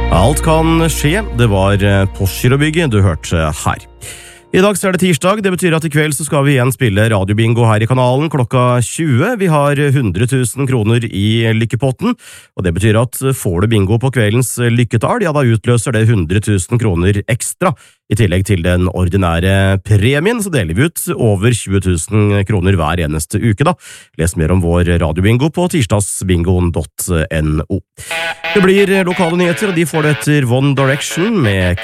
Alt kan skje, det var Postgirobygget du hørte her. I dag så er det tirsdag, det betyr at i kveld så skal vi igjen spille radiobingo her i kanalen klokka 20. Vi har 100 000 kroner i lykkepotten, og det betyr at får du bingo på kveldens lykketall, ja da utløser det 100 000 kroner ekstra. I tillegg til den ordinære premien så deler vi ut over 20 000 kroner hver eneste uke da. Les mer om vår radiobingo på tirsdagsbingoen.no. Det blir lokale nyheter, og de får det etter One Direction med